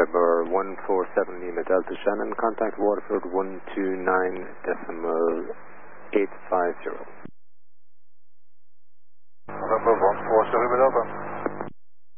November 147 Lima Delta Shannon, contact Waterford 129.850. November 147 Lima Delta.